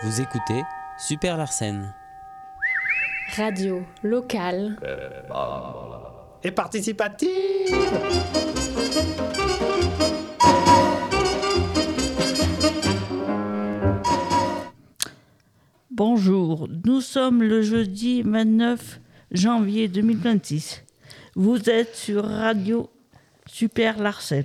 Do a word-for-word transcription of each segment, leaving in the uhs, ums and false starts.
Vous écoutez Super Larsen. Radio locale et participative. Bonjour, nous sommes le jeudi vingt-neuf janvier deux mille vingt-six. Vous êtes sur Radio Super Larsen.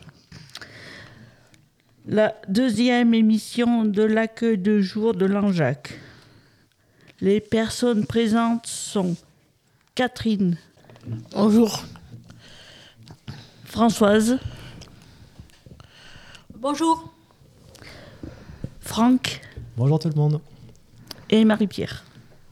La deuxième émission de l'accueil de jour de Langeac. Les personnes présentes sont Catherine. Bonjour. Françoise. Bonjour. Franck. Bonjour tout le monde. Et Marie-Pierre.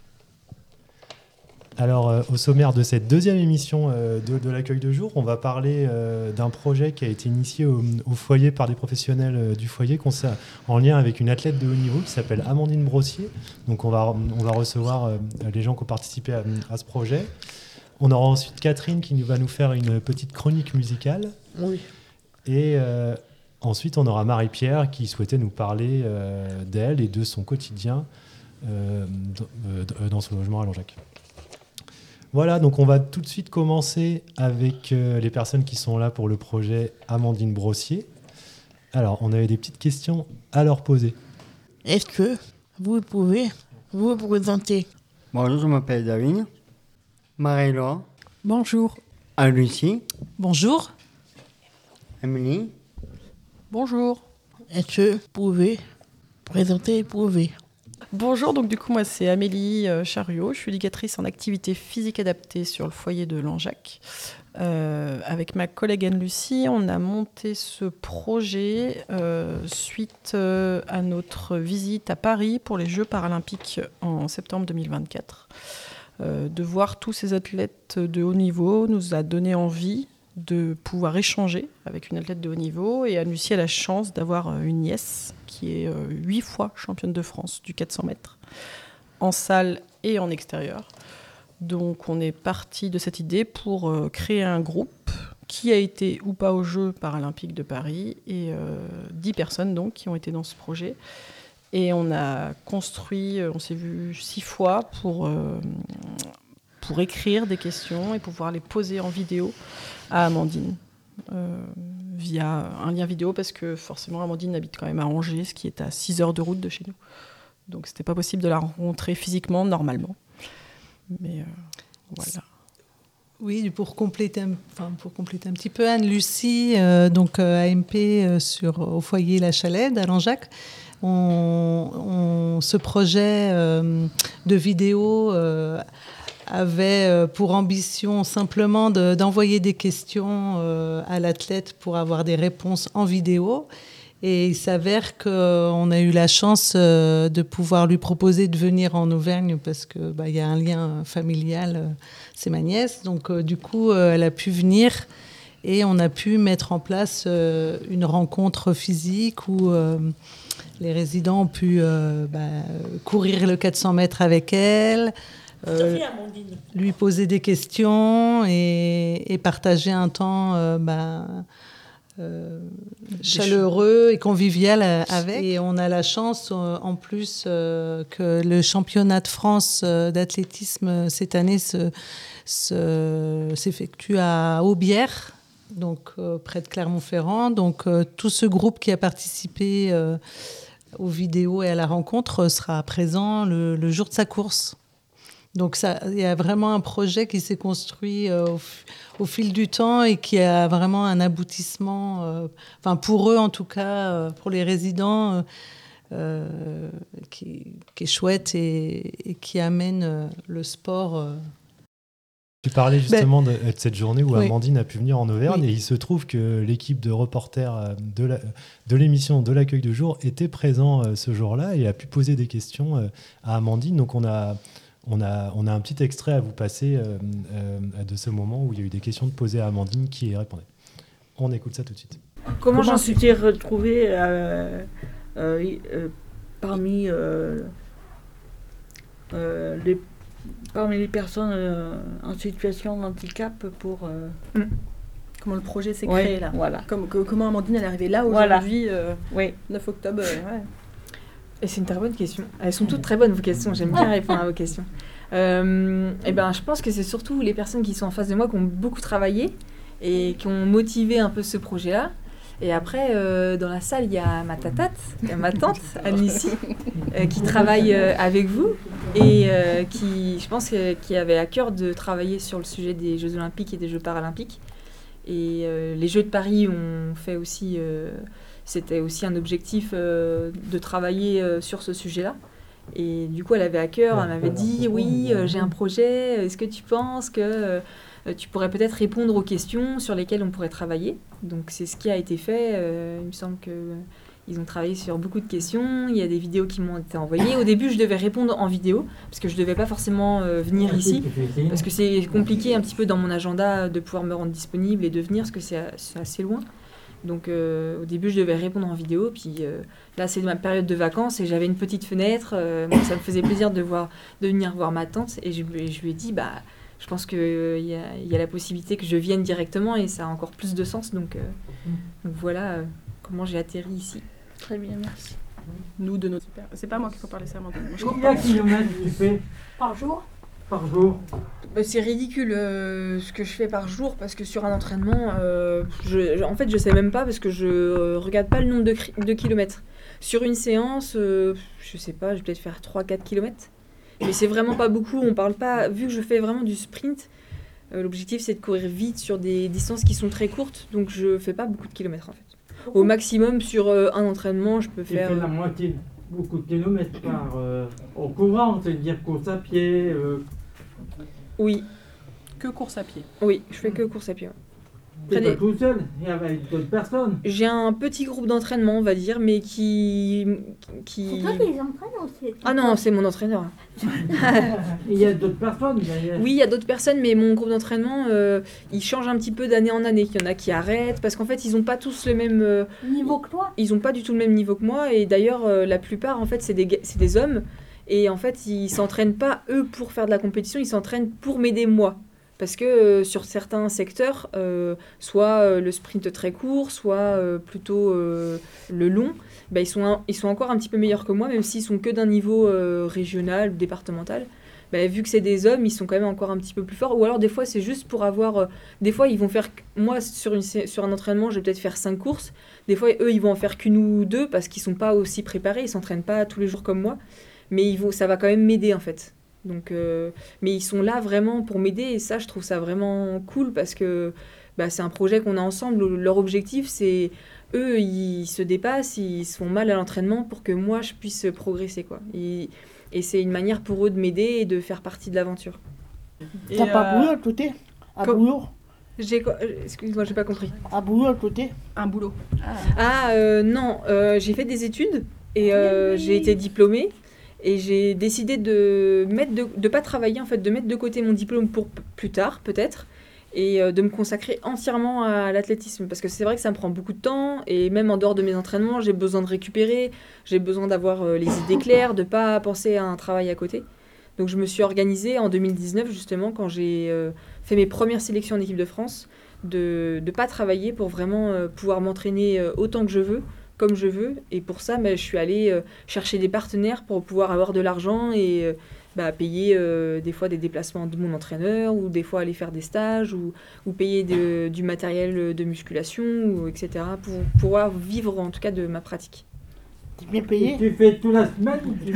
Alors, euh, au sommaire de cette deuxième émission euh, de, de l'accueil de jour, on va parler euh, d'un projet qui a été initié au, au foyer par des professionnels euh, du foyer en lien avec une athlète de haut niveau qui s'appelle Amandine Brossier. Donc, on va, on va recevoir euh, les gens qui ont participé à, à ce projet. On aura ensuite Catherine qui va nous faire une petite chronique musicale. Oui. Et euh, ensuite, on aura Marie-Pierre qui souhaitait nous parler euh, d'elle et de son quotidien euh, dans, dans son logement à Langeac. Voilà, donc on va tout de suite commencer avec euh, les personnes qui sont là pour le projet Amandine Brossier. Alors, on avait des petites questions à leur poser. Est-ce que vous pouvez vous présenter? Bonjour, je m'appelle David. Marie-Laure. Bonjour. Anne-Lucie. Bonjour. Amélie. Bonjour. Est-ce que vous pouvez présenter et prouver? Bonjour, donc du coup moi c'est Amélie euh, Chariot, je suis éducatrice en activité physique adaptée sur le foyer de Langeac. Euh, avec ma collègue Anne-Lucie, on a monté ce projet euh, suite euh, à notre visite à Paris pour les Jeux paralympiques en septembre deux mille vingt-quatre. Euh, de voir tous ces athlètes de haut niveau nous a donné envie de pouvoir échanger avec une athlète de haut niveau, et Anne-Lucie a la chance d'avoir une nièce qui est huit fois championne de France du quatre cents mètres, en salle et en extérieur. Donc on est parti de cette idée pour euh, créer un groupe qui a été ou pas aux Jeux paralympiques de Paris, et euh, dix personnes donc qui ont été dans ce projet. Et on a construit, on s'est vu six fois pour, euh, pour écrire des questions et pouvoir les poser en vidéo à Amandine. Euh, via un lien vidéo, parce que forcément Amandine habite quand même à Angers, ce qui est à six heures de route de chez nous. Donc c'était pas possible de la rencontrer physiquement, normalement. Mais euh, voilà. Oui, pour compléter un, enfin, pour compléter un petit peu, Anne-Lucie, euh, donc euh, A M P euh, sur, au foyer La Chalède à Langeac, on, on, ce projet euh, de vidéo euh, avait pour ambition simplement de, d'envoyer des questions euh, à l'athlète pour avoir des réponses en vidéo. Et il s'avère qu'on a eu la chance euh, de pouvoir lui proposer de venir en Auvergne, parce qu'il bah, y a un lien familial, euh, c'est ma nièce. Donc euh, du coup, euh, elle a pu venir et on a pu mettre en place euh, une rencontre physique où euh, les résidents ont pu euh, bah, courir le quatre cents mètres avec elle, Euh, lui poser des questions et, et partager un temps euh, bah, euh, chaleureux et convivial avec. Et on a la chance euh, en plus euh, que le championnat de France euh, d'athlétisme cette année se, se, s'effectue à Aubière, donc euh, près de Clermont-Ferrand. Donc euh, tout ce groupe qui a participé euh, aux vidéos et à la rencontre sera présent le, le jour de sa course. Donc il y a vraiment un projet qui s'est construit euh, au, au fil du temps et qui a vraiment un aboutissement, euh, enfin pour eux en tout cas, euh, pour les résidents, euh, qui, qui est chouette et, et qui amène euh, le sport. Euh. Tu parlais justement ben, de, de cette journée où oui. Amandine a pu venir en Auvergne, oui. Et il se trouve que l'équipe de reporters de, la, de l'émission de l'accueil de jour était présent euh, ce jour-là et a pu poser des questions euh, à Amandine. Donc on a... On a, on a un petit extrait à vous passer euh, euh, de ce moment où il y a eu des questions de posées à Amandine qui y répondait. On écoute ça tout de suite. Comment, Comment j'en suis retrouvée euh, euh, euh, parmi, euh, euh, les, parmi les personnes euh, en situation de handicap pour... Euh... Mmh. Comment le projet s'est ouais, créé là. Voilà. Comme, que, comment Amandine elle est arrivée là aujourd'hui, voilà. euh, oui. neuf octobre. Euh, ouais. Et c'est une très bonne question. Elles sont toutes très bonnes, vos questions. J'aime bien répondre à vos questions. Euh, et ben, je pense que c'est surtout les personnes qui sont en face de moi qui ont beaucoup travaillé et qui ont motivé un peu ce projet-là. Et après, euh, dans la salle, il y a ma tatate, il y a ma tante, Anne-Lucie, euh, qui travaille euh, avec vous et euh, qui, je pense, euh, qui avait à cœur de travailler sur le sujet des Jeux Olympiques et des Jeux Paralympiques. Et euh, les Jeux de Paris ont fait aussi... Euh, c'était aussi un objectif euh, de travailler euh, sur ce sujet-là. Et du coup, elle avait à cœur, elle m'avait dit « Oui, euh, j'ai un projet, est-ce que tu penses que euh, tu pourrais peut-être répondre aux questions sur lesquelles on pourrait travailler ?» Donc, c'est ce qui a été fait. Euh, il me semble qu'ils ont travaillé sur beaucoup de questions. Il y a des vidéos qui m'ont été envoyées. Au début, je devais répondre en vidéo, parce que je ne devais pas forcément euh, venir ici, parce que c'est compliqué un petit peu dans mon agenda de pouvoir me rendre disponible et de venir, parce que c'est, c'est assez loin. Donc euh, au début, je devais répondre en vidéo, puis euh, là, c'est ma période de vacances et j'avais une petite fenêtre. Euh, bon, ça me faisait plaisir de, voir, de venir voir ma tante et je, je lui ai dit, bah, je pense qu'il euh, y, a, y a la possibilité que je vienne directement et ça a encore plus de sens. Donc, euh, donc voilà euh, comment j'ai atterri ici. Très bien, merci. Nous, de notre... C'est pas moi qu'il faut parler, c'est à moi. Combien de kilomètres tu fais par jour? Par jour Bah, c'est ridicule euh, ce que je fais par jour parce que sur un entraînement, euh, je, je, en fait, je sais même pas parce que je euh, regarde pas le nombre de, de kilomètres. Sur une séance, euh, je sais pas, je vais peut-être faire trois à quatre kilomètres. Mais c'est vraiment pas beaucoup. On parle pas, vu que je fais vraiment du sprint, euh, l'objectif c'est de courir vite sur des distances qui sont très courtes. Donc je fais pas beaucoup de kilomètres en fait. Au maximum, sur euh, un entraînement, je peux tu faire. Tu fais la moitié, beaucoup de kilomètres par euh, au courant, c'est-à-dire course à pied. Euh... Oui. Que course à pied? Oui, je fais que course à pied. Ouais. T'es pas tout seul, il y a avec d'autres personnes. J'ai un petit groupe d'entraînement, on va dire, mais qui... qui... C'est toi qui les entraînes aussi? Ah non, c'est mon entraîneur. Il y a d'autres personnes derrière. Oui, il y a d'autres personnes, mais mon groupe d'entraînement, euh, il change un petit peu d'année en année. Il y en a qui arrêtent, parce qu'en fait, ils n'ont pas tous le même... Euh, niveau que toi? Ils n'ont pas du tout le même niveau que moi, et d'ailleurs, euh, la plupart, en fait, c'est des, c'est des hommes, et en fait, ils s'entraînent pas, eux, pour faire de la compétition, ils s'entraînent pour m'aider, moi. Parce que euh, sur certains secteurs, euh, soit euh, le sprint très court, soit euh, plutôt euh, le long, bah, ils, sont un, ils sont encore un petit peu meilleurs que moi, même s'ils sont que d'un niveau euh, régional ou départemental. Bah, vu que c'est des hommes, ils sont quand même encore un petit peu plus forts. Ou alors des fois, c'est juste pour avoir... Euh, des fois, ils vont faire... Moi, sur, une, sur un entraînement, je vais peut-être faire cinq courses. Des fois, eux, ils vont en faire qu'une ou deux parce qu'ils ne sont pas aussi préparés, ils ne s'entraînent pas tous les jours comme moi. Mais ils vont, ça va quand même m'aider, en fait. Donc, euh, mais ils sont là vraiment pour m'aider et ça, je trouve ça vraiment cool parce que bah, c'est un projet qu'on a ensemble. Leur objectif, c'est eux, ils se dépassent, ils se font mal à l'entraînement pour que moi, je puisse progresser, quoi. Et, et c'est une manière pour eux de m'aider et de faire partie de l'aventure. T'as euh... pas boulot à côté? À Com- boulot j'ai, excuse-moi, j'ai pas compris. Un boulot à côté? Un boulot. Ah, ah euh, non, euh, j'ai fait des études et euh, j'ai été diplômée. Et j'ai décidé de mettre de, de pas travailler en fait, de mettre de côté mon diplôme pour p- plus tard peut-être, et euh, de me consacrer entièrement à l'athlétisme parce que c'est vrai que ça me prend beaucoup de temps et même en dehors de mes entraînements, j'ai besoin de récupérer, j'ai besoin d'avoir euh, les idées claires, de pas penser à un travail à côté. Donc je me suis organisée en deux mille dix-neuf justement quand j'ai euh, fait mes premières sélections en équipe de France, de ne pas travailler pour vraiment euh, pouvoir m'entraîner euh, autant que je veux. Comme je veux, et pour ça, bah, je suis allée euh, chercher des partenaires pour pouvoir avoir de l'argent et euh, bah, payer euh, des fois des déplacements de mon entraîneur, ou des fois aller faire des stages, ou, ou payer de, du matériel de musculation, ou, et cetera, pour pouvoir vivre en tout cas de ma pratique. Tu es bien payé? Tu fais toute la semaine tu...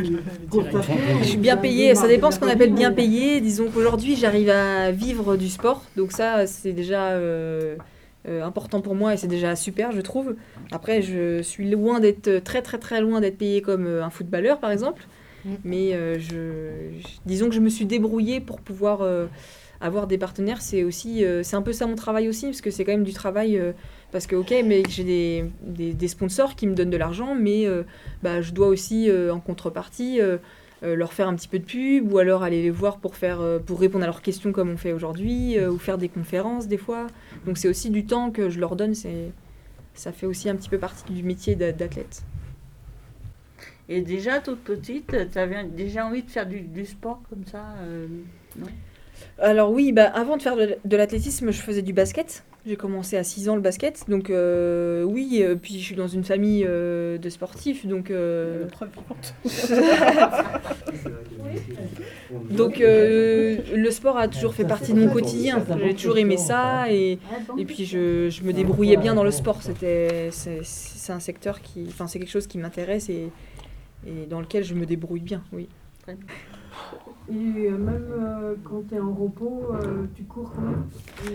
Je suis bien payée, ça dépend ce qu'on appelle bien payé. Disons qu'aujourd'hui, j'arrive à vivre du sport, donc ça, c'est déjà... Euh, Euh, important pour moi et c'est déjà super, je trouve. Après, je suis loin d'être très très très loin d'être payée comme un footballeur par exemple, mmh. mais euh, je, je, disons que je me suis débrouillée pour pouvoir euh, avoir des partenaires. C'est aussi, euh, c'est un peu ça mon travail aussi, parce que c'est quand même du travail. Euh, parce que ok, mais j'ai des, des, des sponsors qui me donnent de l'argent, mais euh, bah, je dois aussi euh, en contrepartie euh, Euh, leur faire un petit peu de pub ou alors aller les voir pour, faire, euh, pour répondre à leurs questions comme on fait aujourd'hui euh, ou faire des conférences des fois. Donc c'est aussi du temps que je leur donne, c'est, ça fait aussi un petit peu partie du métier d'athlète. Et déjà, toute petite, tu avais déjà envie de faire du, du sport comme ça euh, non ? Alors oui, bah, avant de faire de, de l'athlétisme, je faisais du basket. J'ai commencé à six ans le basket, donc euh, oui, euh, puis je suis dans une famille euh, de sportifs, donc... Euh... donc euh, le sport a toujours fait partie de mon quotidien, j'ai toujours aimé ça, et, et puis je, je me débrouillais bien dans le sport, C'était, c'est, c'est un secteur qui... Enfin, c'est quelque chose qui m'intéresse et, et dans lequel je me débrouille bien, oui. Et euh, même euh, quand tu es en repos, euh, tu cours quand même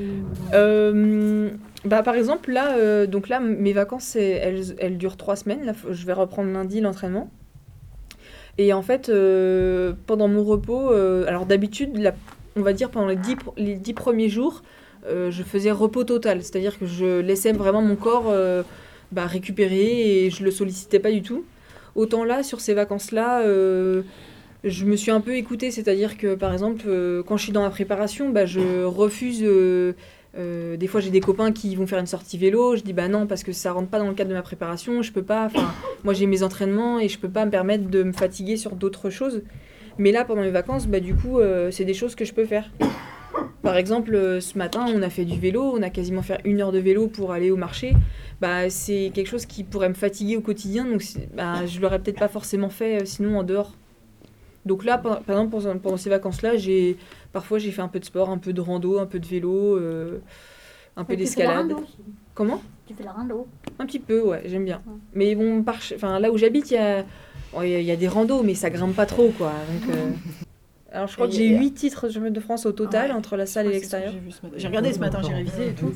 euh, bah, Par exemple, là, euh, donc là mes vacances, elles, elles durent trois semaines. Là, je vais reprendre lundi l'entraînement. Et en fait, euh, pendant mon repos, euh, alors d'habitude, la, on va dire pendant les dix, les dix premiers jours, euh, je faisais repos total. C'est-à-dire que je laissais vraiment mon corps euh, bah, récupérer et je ne le sollicitais pas du tout. Autant là, sur ces vacances-là... Euh, je me suis un peu écoutée, c'est-à-dire que par exemple, euh, quand je suis dans ma préparation, bah, je refuse. Euh, euh, des fois, j'ai des copains qui vont faire une sortie vélo. Je dis bah non, parce que ça rentre pas dans le cadre de ma préparation. Je peux pas. Enfin, moi, j'ai mes entraînements et je peux pas me permettre de me fatiguer sur d'autres choses. Mais là, pendant mes vacances, bah, du coup, euh, c'est des choses que je peux faire. Par exemple, euh, ce matin, on a fait du vélo. On a quasiment fait une heure de vélo pour aller au marché. Bah, c'est quelque chose qui pourrait me fatiguer au quotidien. Donc, bah, je l'aurais peut-être pas forcément fait euh, sinon en dehors. Donc là, par, par exemple, pendant, pendant ces vacances-là, j'ai, parfois j'ai fait un peu de sport, un peu de rando, un peu de vélo, euh, un peu Et d'escalade. Tu fais la rando aussi. Comment ? Tu fais la rando. Un petit peu, ouais, j'aime bien. Ouais. Mais bon, par, enfin, là où j'habite, il y a, bon, y, a, y a des randos, mais ça grimpe pas trop, quoi. Donc, euh... Alors je crois et que j'ai huit titres de championnat de France au total, ah ouais, entre la salle et l'extérieur. J'ai, vu ce matin. J'ai regardé ce matin, j'ai révisé et tout.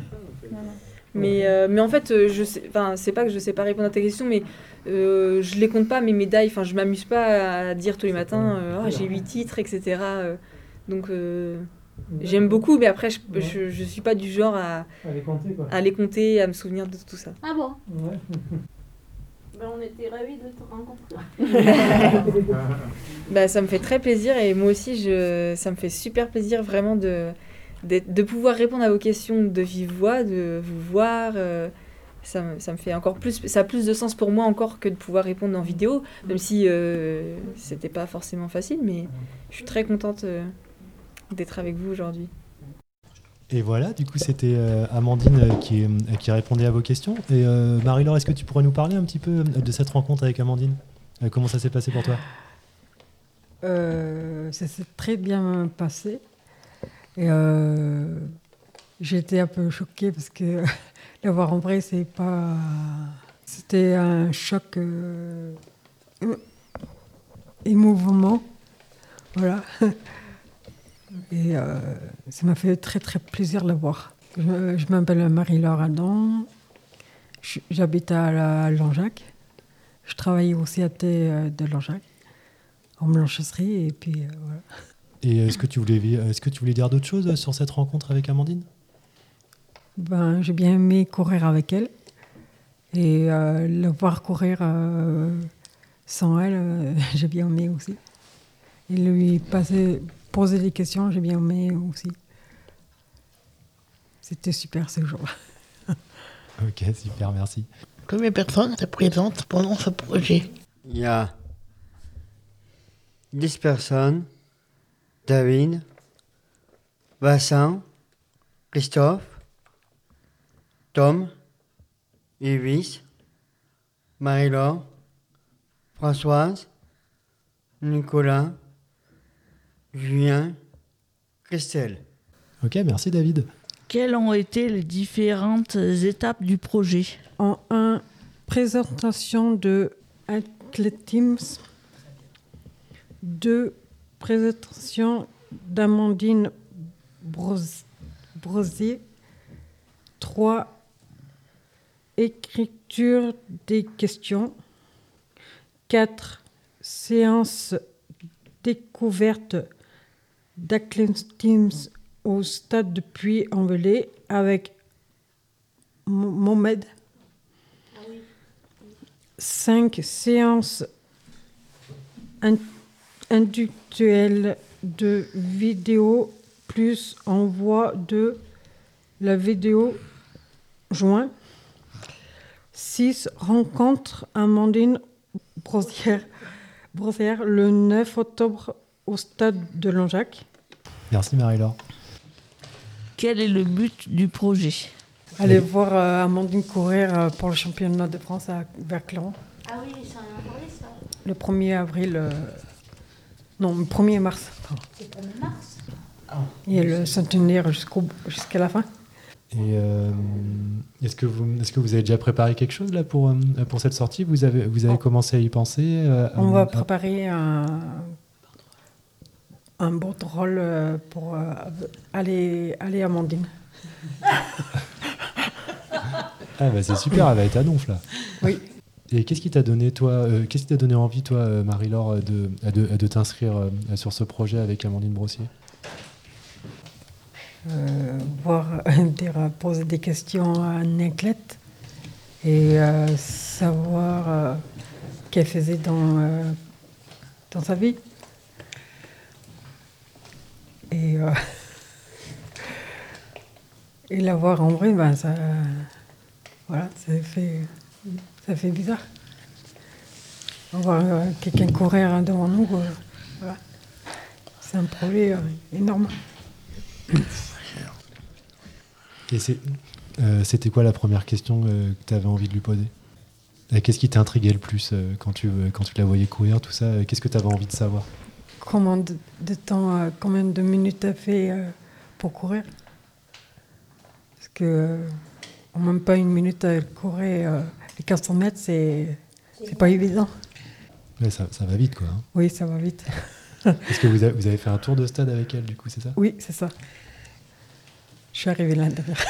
Mais, euh, mais en fait, je sais, enfin, c'est pas que je sais pas répondre à ta question, mais euh, je les compte pas, mes médailles. Enfin, je m'amuse pas à dire tous les matins, euh, oh, j'ai huit titres, et cetera. Donc, euh, j'aime beaucoup, mais après, je, je, je suis pas du genre à, à les compter, quoi. À les compter, à me souvenir de tout ça. Ah bon ? Ouais. Ben, on était ravis de te rencontrer. Bah, ça me fait très plaisir et moi aussi, je, ça me fait super plaisir vraiment de... De, de pouvoir répondre à vos questions de vive voix, de vous voir, euh, ça, ça me fait encore plus, ça a plus de sens pour moi encore que de pouvoir répondre en vidéo, même si euh, c'était pas forcément facile, mais je suis très contente euh, d'être avec vous aujourd'hui. Et voilà, du coup c'était euh, Amandine euh, qui, euh, qui répondait à vos questions. Et euh, Marie-Laure, est-ce que tu pourrais nous parler un petit peu de cette rencontre avec Amandine ? euh, Comment ça s'est passé pour toi ? euh, Ça s'est très bien passé. Et euh, j'ai été un peu choquée parce que la voir en vrai, c'est pas... C'était un choc euh, émouvant. Voilà. Et euh, ça m'a fait très très plaisir de la voir. Je, je m'appelle Marie-Laure Adam. Je, j'habite à, à Langeac. Je travaille au C A T de Langeac, en blanchisserie. Et puis euh, voilà. Et est-ce que tu voulais, est-ce que tu voulais dire d'autres choses sur cette rencontre avec Amandine ? Ben, j'ai bien aimé courir avec elle. Et euh, la voir courir euh, sans elle, euh, j'ai bien aimé aussi. Et lui passer, poser des questions, j'ai bien aimé aussi. C'était super ce jour-là. Ok, super, merci. Combien de personnes se présentent pendant ce projet ? Il y a dix personnes. David, Vincent, Christophe, Tom, Yves, Marie-Laure, Françoise, Nicolas, Julien, Christelle. Ok, merci David. Quelles ont été les différentes étapes du projet ? En un, présentation de athlétisme. Deux, présentation d'Amandine Brosier. trois. Écriture des questions. quatre. Séance découverte d'athlétisme au stade de Puy-en-Velay avec Mohamed. cinq. Séance individuelle de vidéo plus envoi de la vidéo joint. six. Rencontre Amandine Brosière, Brosière le neuf octobre au stade de Langeac. Merci Marie-Laure. Quel est le but du projet? Aller voir euh, Amandine courir euh, pour le championnat de France à Verclans. Ah oui, ça en a parlé, ça. Le premier avril. Euh... Non, le premier mars. C'est le premier mars. Et le centenaire jusqu'au, jusqu'à la fin. Et euh, est-ce que vous est-ce que vous avez déjà préparé quelque chose là pour euh, pour cette sortie? Vous avez vous avez commencé à y penser? euh, On à, va préparer un un bon rôle pour euh, aller aller à Amandine. Ah bah c'est super, elle va être à Donf là. Oui. Et qu'est-ce qui t'a donné toi, euh, qu'est-ce qui t'a donné envie toi, euh, Marie-Laure, de, de, de t'inscrire euh, sur ce projet avec Amandine Brossier? euh, Voir, dire, poser des questions à Néclette et euh, savoir euh, qu'elle faisait dans euh, dans sa vie. Et euh, et la voir en vrai, ben ça. Voilà, ça fait, ça fait bizarre. On voit euh, quelqu'un courir devant nous, euh, voilà. C'est un projet euh, énorme. Et c'est, euh, c'était quoi la première question euh, que tu avais envie de lui poser? Et qu'est-ce qui t'intriguait le plus euh, quand, tu, euh, quand tu la voyais courir, tout ça euh, Qu'est-ce que tu avais envie de savoir? Combien de, de temps, euh, combien de minutes tu as fait euh, pour courir? Parce que... Euh, En même pas une minute à courir euh, les quatre cents mètres, c'est, c'est pas évident. Mais ça, ça va vite, quoi. Hein. Oui, ça va vite. Est-ce que vous avez, vous avez fait un tour de stade avec elle, du coup, c'est ça? Oui, c'est ça. Je suis arrivée là derrière.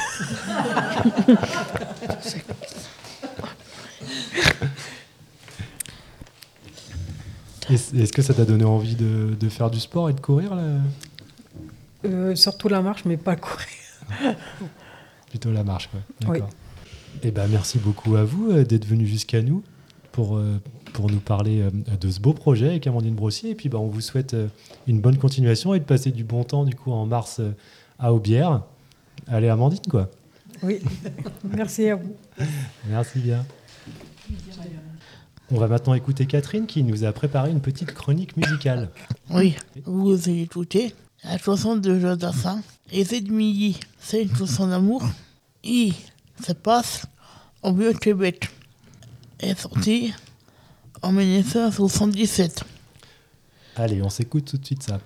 Est-ce, est-ce que ça t'a donné envie de, de faire du sport et de courir, là? euh, Surtout la marche, mais pas courir. Plutôt la marche, quoi. D'accord. Oui. Eh ben, merci beaucoup à vous euh, d'être venu jusqu'à nous pour, euh, pour nous parler euh, de ce beau projet avec Amandine Brossier. Et puis, bah, on vous souhaite euh, une bonne continuation et de passer du bon temps, du coup, en mars euh, à Aubière. Allez, Amandine, quoi. Oui, merci à vous. Merci bien. On va maintenant écouter Catherine qui nous a préparé une petite chronique musicale. Oui, vous avez écouté la chanson de Jodassin. Et cette midi, c'est une chanson d'amour. Et ça passe au Vieux-Québec. Elle est sortie en dix-neuf cent soixante-dix-sept. Allez, on s'écoute tout de suite ça.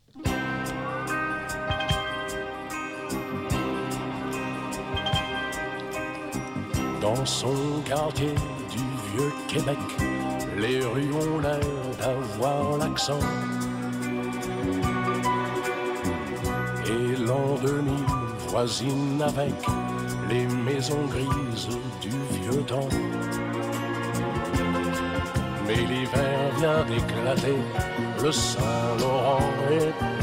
Dans son quartier du Vieux-Québec, les rues ont l'air d'avoir l'accent. Et l'an deux mille voisine avec les maisons grises du vieux temps. Mais l'hiver vient d'éclater, le Saint-Laurent est